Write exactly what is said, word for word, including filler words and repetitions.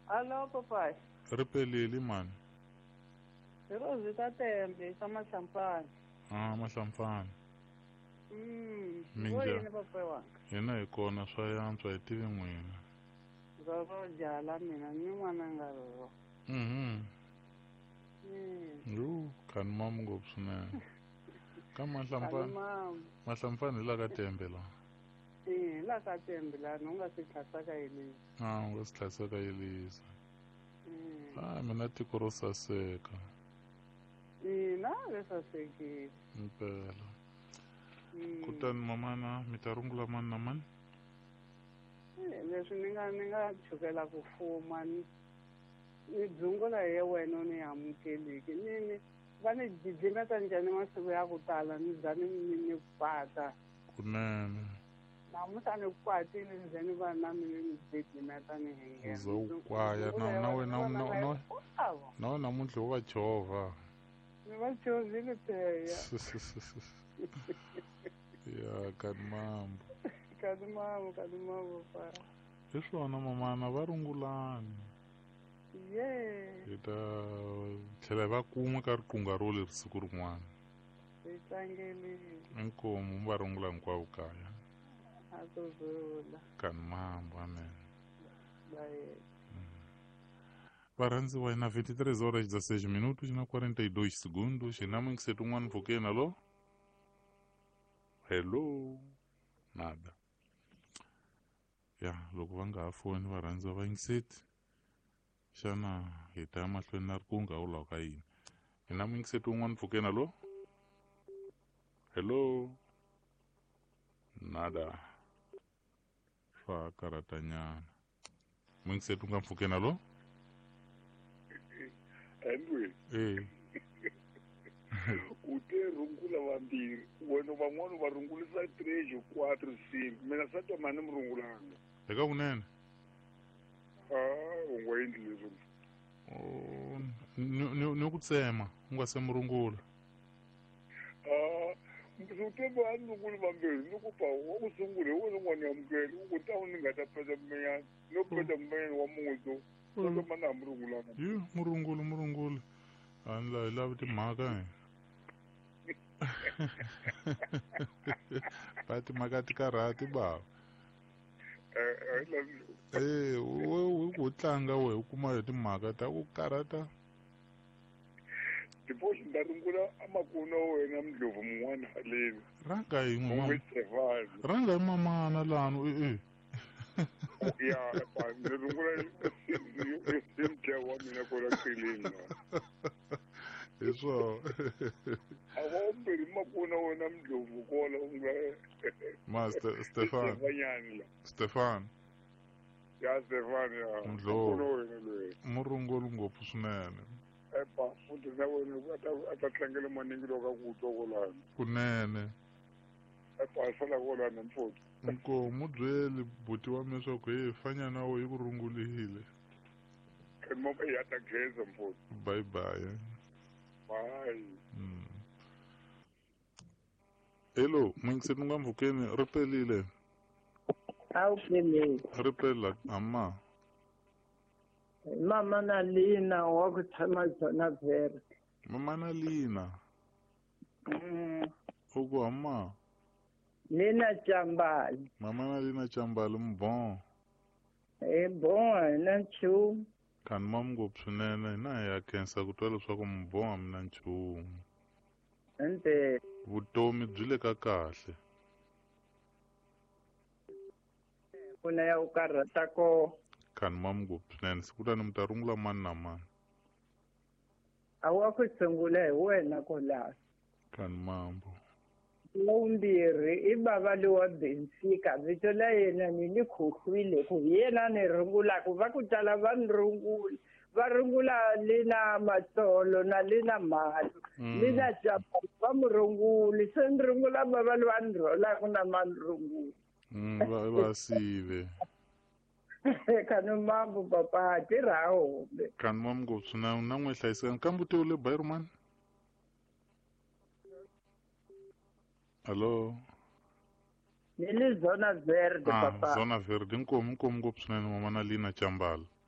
Alô, papai. ri pelile mani. Hi Rosita Tembe sa Mahlampani. Ah, Mahlampani. Mm, Minja. voyini papai wanga. Hina hi kona swa yantswa hi tivi n'wina. Roro jala mina ni n'wana nga roro. Mhm. Mm. Yo, khani mama ngopfu swinene. Ka Mahlampani. Mama. Mahlampani hi la ka Tembe la. Eh, la ka Tembe la no nga se tlhasaka yile. Ah, u nga si tlhasaka Yelisa. Mm. Ah, mina tiko ro saseka. Ina lesasekile. Impela. Mm. Kutani mamana mi ta rungula mani na mani? Eh, leswi ni nga ni nga chukela ku fuma ni ni dzungula hi wena ni amukeliki ni ni va ni jijimeta njhani masiku ya ku tala ni za ni ni ni kwata Kunene. namuntlha ni kwatile ni ze ni va na mina ni jijimeta ni hengela Uza u kwaya na na we na na na na we namuntlha u va chovha. ni va chovhile teya ya khani mambo. khadi mama khadi mama pa Hi swona mamana va rungulani. ye Hi ta tlhela hi va kun'we ka riqingho ro leri siku rin'wana. hi tlangelile Inkomu mi va rungula hinkwavo kaya. a ku zula Khani mambo amen. baye Varhandziwa na vinte-três horas dezesseis minutos na quarenta e dois segundos. Xinama que se tu um pouquinho, alô? Hello? Nada. Ya, loko va nga ha foni varhandziwa va yingiseti. Xana hi ta ya mahlweni na rikunga u lawa ka yini? Hi na muingiseti un'wana mpfhukeni, alô? Hello? Nada. Swa karatanyana. Muingiseti unga mpfhukeni, alô? Anyway, Eh. u te rungula vambirhi wena van'wana va rungulisa three quatro cinco mina sa twa mani mi rungulanga Eka kunene? ah u nga endli leswo Oh, ni ni ku tsema u nga se murungula. ah u te va ni rungula vambirhi ni ku pa wa ku sungula hi wena n'wana ya mukeli u ku ta ni nga ta peta mmenyana no peta mmenyana wa mutso loko mana ha mi rungulanga Yo, murungulu murungulu. A ni la hi lava timhaka he. Ba timhaka ti karhati bava. eh Eh, we ku tlanga we u kuma hi timhaka ta ku karhata. tipoxi nda rungula amakunu wa wena mdlovu mun'wana haleni Ranga hi u mama. nge Stefan Ranga hi mamana lano eh eh. ya pa ni rungula hi mtya wa mina kola qilini Hi swona. a va umbirhi makuna wena mdlovu kola u nga Master Stefan. Stefanyani la Stefan. ya Stefan ya Mdlovu. makuna wena loyi Murungulu ngopfu swinene. epa futhi na wena a ta tlangela maningilo ka ku twa kolani Kunene. epa a sala kolani mfuthi Nkomu byeli buti wa mina swaku hey fanya na we yi ku rungulile. khani mama ya ta geza mfuthi Bye bye. hayi Mm. Hello, muingiseti nga mpfhukeni ri pelile. a wu peleli Ri pela ama. mama na lina wa ku tshama Zona Verde. Mamana Lina. Mm. U ku ama. Lina Chambali. Mamana Lina Chambali mbon. Hi boha na nchumu. Khani mama ngopfu swinene na hi ya khensa ku twa leswaku mbon a mi na nchumu. Ende Vutomi byi le ka kahle. kuna ya ku karhata ko Khani mama ngopfu swinene siku tani mi ta rungula mani na mani. a wa ku sungula hi wena ko laha. Khani mambo. Lovumbirhi i bava lowa Bensika vito la yena ni ni khohlwile ku hi yena ni rungulaka va ku tala va ni rungula va rungula Lina Matsolo na Lina Mhalu Lina Chambali va mu runguli se ni rungula bava lowa ni rholaka na mani rungula Va va sive. khani mambo papa tirha hombe Khani mama ngopfu swinene na n'wi hlayisekani kambe u te u le Bairu mani. Hello. ni le Zona Verde Ah, papa Zona Verde inkomu inkomu ngopfu swinene mamana Lina Chambali.